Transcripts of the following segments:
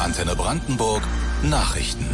Antenne Brandenburg Nachrichten.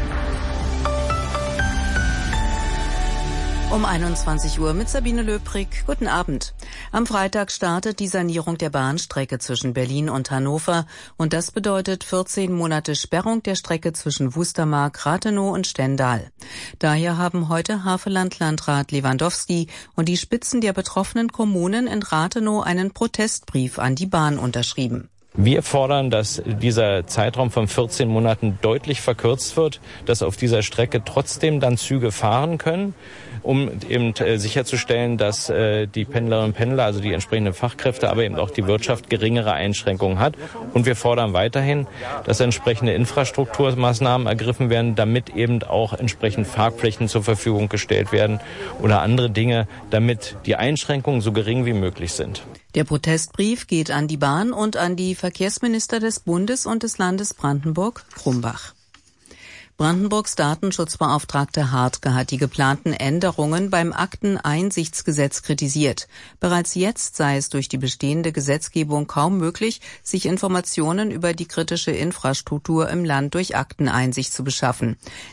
Um 21 Uhr mit Sabine Löbrig. Guten Abend. Am Freitag startet die Sanierung der Bahnstrecke zwischen Berlin und Hannover. Und das bedeutet 14 Monate Sperrung der Strecke zwischen Wustermark, Rathenow und Stendal. Daher haben heute Havelland-Landrat Lewandowski und die Spitzen der betroffenen Kommunen in Rathenow einen Protestbrief an die Bahn unterschrieben. Wir fordern, dass dieser Zeitraum von 14 Monaten deutlich verkürzt wird, dass auf dieser Strecke trotzdem dann Züge fahren können, um eben sicherzustellen, dass die Pendlerinnen und Pendler, also die entsprechenden Fachkräfte, aber eben auch die Wirtschaft geringere Einschränkungen hat. Und wir fordern weiterhin, dass entsprechende Infrastrukturmaßnahmen ergriffen werden, damit eben auch entsprechend Parkflächen zur Verfügung gestellt werden oder andere Dinge, damit die Einschränkungen so gering wie möglich sind. Der Protestbrief geht an die Bahn und an die Verkehrsminister des Bundes und des Landes Brandenburg, Krumbach. Brandenburgs Datenschutzbeauftragte Hartke hat die geplanten Änderungen beim Akteneinsichtsgesetz kritisiert. Bereits jetzt sei es durch die bestehende Gesetzgebung kaum möglich, sich Informationen über die kritische Infrastruktur im Land durch Akteneinsicht zu beschaffen.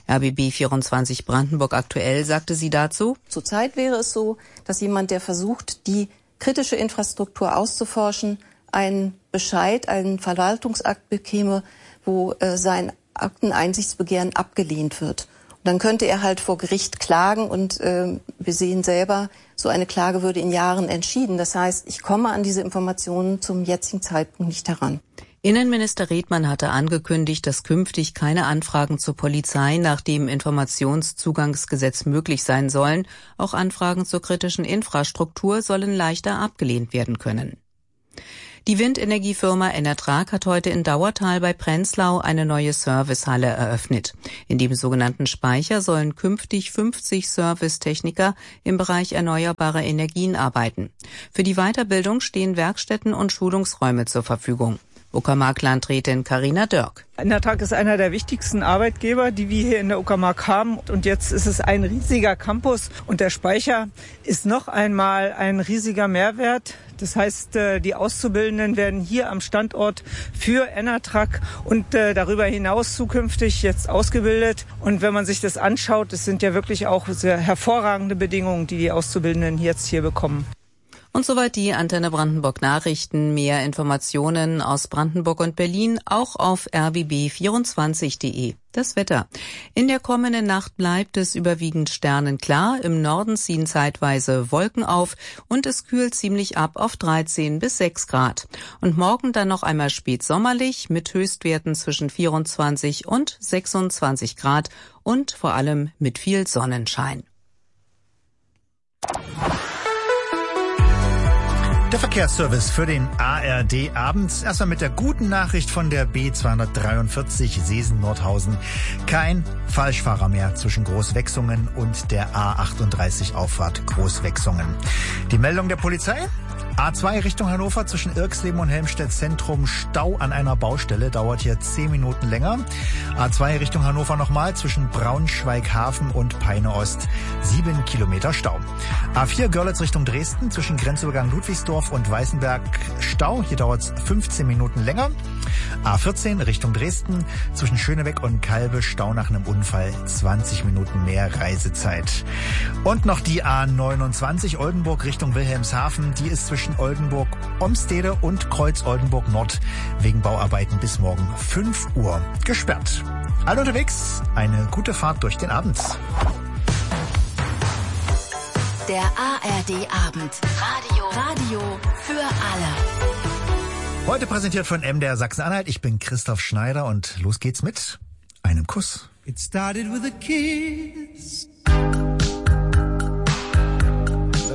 RBB24 Brandenburg aktuell sagte sie dazu: Zurzeit wäre es so, dass jemand, der versucht, die kritische Infrastruktur auszuforschen, einen Bescheid, einen Verwaltungsakt bekäme, wo sein Akteneinsichtsbegehren abgelehnt wird. Und dann könnte er halt vor Gericht klagen und wir sehen selber, so eine Klage würde in Jahren entschieden. Das heißt, ich komme an diese Informationen zum jetzigen Zeitpunkt nicht heran. Innenminister Redmann hatte angekündigt, dass künftig keine Anfragen zur Polizei nach dem Informationszugangsgesetz möglich sein sollen. Auch Anfragen zur kritischen Infrastruktur sollen leichter abgelehnt werden können. Die Windenergiefirma Enertrag hat heute in Dauertal bei Prenzlau eine neue Servicehalle eröffnet. In dem sogenannten Speicher sollen künftig 50 Servicetechniker im Bereich erneuerbare Energien arbeiten. Für die Weiterbildung stehen Werkstätten und Schulungsräume zur Verfügung. Uckermark-Landrätin Carina Dörk. Enertrag ist einer der wichtigsten Arbeitgeber, die wir hier in der Uckermark haben. Und jetzt ist es ein riesiger Campus und der Speicher ist noch einmal ein riesiger Mehrwert. Das heißt, die Auszubildenden werden hier am Standort für Enertrag und darüber hinaus zukünftig jetzt ausgebildet. Und wenn man sich das anschaut, es sind ja wirklich auch sehr hervorragende Bedingungen, die die Auszubildenden jetzt hier bekommen. Und soweit die Antenne Brandenburg Nachrichten. Mehr Informationen aus Brandenburg und Berlin auch auf rbb24.de. Das Wetter. In der kommenden Nacht bleibt es überwiegend sternenklar. Im Norden ziehen zeitweise Wolken auf und es kühlt ziemlich ab auf 13 bis 6 Grad. Und morgen dann noch einmal spätsommerlich mit Höchstwerten zwischen 24 und 26 Grad und vor allem mit viel Sonnenschein. Der Verkehrsservice für den ARD abends. Erstmal mit der guten Nachricht von der B243 Seesen-Nordhausen. Kein Falschfahrer mehr zwischen Großwechsungen und der A38 Auffahrt Großwechsungen. Die Meldung der Polizei? A2 Richtung Hannover zwischen Irxleben und Helmstedt Zentrum. Stau an einer Baustelle, dauert hier 10 Minuten länger. A2 Richtung Hannover nochmal zwischen Braunschweig Hafen und Peine Ost. 7 Kilometer Stau. A4 Görlitz Richtung Dresden zwischen Grenzübergang Ludwigsdorf und Weißenberg. Stau, hier dauert es 15 Minuten länger. A14 Richtung Dresden zwischen Schönebeck und Kalbe. Stau nach einem Unfall. 20 Minuten mehr Reisezeit. Und noch die A29 Oldenburg Richtung Wilhelmshaven. Die ist zwischen Oldenburg-Omstede und Kreuz-Oldenburg-Nord wegen Bauarbeiten bis morgen 5 Uhr gesperrt. Alle unterwegs, eine gute Fahrt durch den Abend. Der ARD-Abend. Radio für alle. Heute präsentiert von MDR Sachsen-Anhalt. Ich bin Christoph Schneider und los geht's mit einem Kuss. It started with a kiss.